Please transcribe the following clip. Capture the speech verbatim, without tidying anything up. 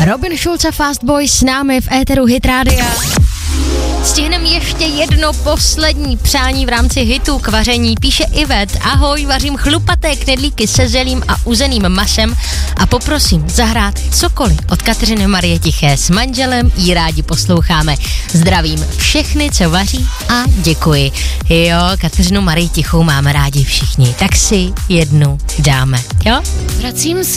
Robin Schulz a Fast Boy s námi v éteru Hit Rádia. Stihneme ještě jedno poslední přání v rámci hitu k vaření. Píše Ivet: ahoj, vařím chlupaté knedlíky se zelím a uzeným masem a poprosím zahrát cokoliv od Kateřiny Marie Tiché. S manželem jí rádi posloucháme. Zdravím všechny, co vaří a děkuji. Jo, Kateřinu Marii Tichou máme rádi všichni, tak si jednu dáme, jo? Vracím se